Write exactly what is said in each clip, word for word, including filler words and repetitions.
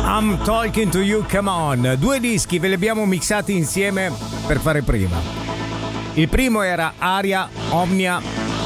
I'm Talking to You, Come On. Due dischi ve li abbiamo mixati insieme per fare prima. Il primo era Aria, Omnia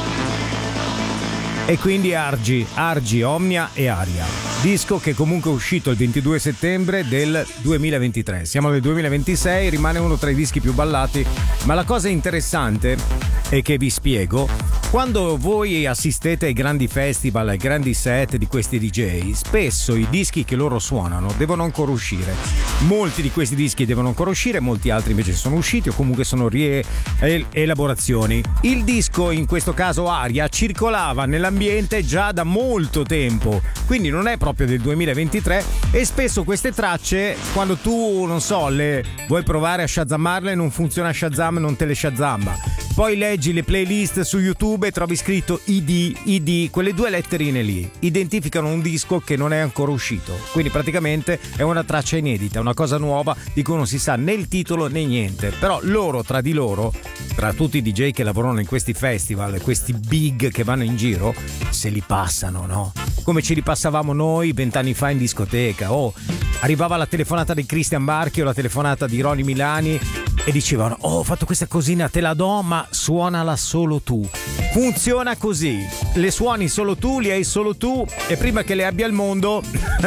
e quindi Argi, Argi, Omnia e Aria. Disco che comunque è uscito il ventidue settembre del duemilaventitré. Siamo nel duemilaventisei, rimane uno tra i dischi più ballati, ma la cosa interessante è che vi spiego. Quando voi assistete ai grandi festival, ai grandi set di questi D J, spesso i dischi che loro suonano devono ancora uscire. Molti di questi dischi devono ancora uscire, molti altri invece sono usciti o comunque sono rielaborazioni. Il disco, in questo caso Aria, circolava nell'ambiente già da molto tempo, quindi non è proprio del duemilaventitré, e spesso queste tracce, quando tu, non so, le vuoi provare a shazammarle, non funziona Shazam, non te le shazamma. Poi leggi le playlist su YouTube e trovi scritto I D, I D, quelle due letterine lì identificano un disco che non è ancora uscito, quindi praticamente è una traccia inedita, una cosa nuova di cui non si sa né il titolo né niente. Però loro, tra di loro, tra tutti i D J che lavorano in questi festival, questi big che vanno in giro, se li passano, no? Come ci ripassavamo noi vent'anni fa in discoteca. Oh, arrivava la telefonata di Christian Barchi o la telefonata di Ronny Milani e dicevano: oh, ho fatto questa cosina, te la do, ma suonala solo tu. Funziona così, le suoni solo tu, li hai solo tu, e prima che le abbia il mondo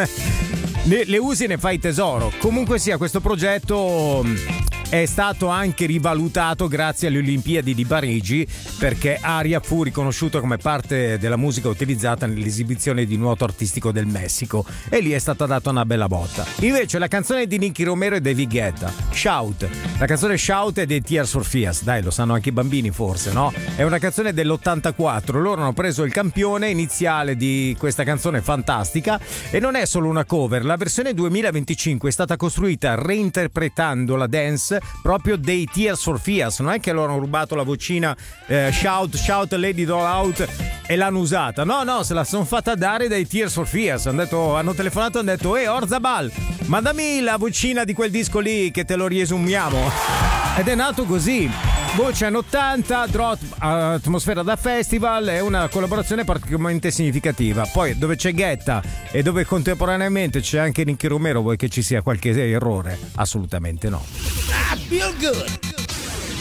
le, le usi e ne fai tesoro. Comunque sia, questo progetto è stato anche rivalutato grazie alle Olimpiadi di Parigi, perché Aria fu riconosciuto come parte della musica utilizzata nell'esibizione di nuoto artistico del Messico, e lì è stata data una bella botta. Invece la canzone di Nicky Romero e David Guetta, Shout, la canzone Shout è dei Tears for Fears, dai, lo sanno anche i bambini forse, no? È una canzone dell'ottantaquattro, loro hanno preso il campione iniziale di questa canzone fantastica, e non è solo una cover, la versione duemilaventicinque è stata costruita reinterpretando la dance proprio dei Tears for Fears. Non è che loro hanno rubato la vocina eh, Shout, Shout, Lady Doll Out e l'hanno usata, no no, se la sono fatta dare dai Tears for Fears. Hanno detto, hanno telefonato e hanno detto: ehi Orzabal, mandami la vocina di quel disco lì che te lo riesumiamo. Ed è nato così. Voce anni ottanta, Drop, atmosfera da festival, è una collaborazione particolarmente significativa. Poi dove c'è Guetta e dove contemporaneamente c'è anche Nicky Romero, vuoi che ci sia qualche errore? Assolutamente no. I feel good.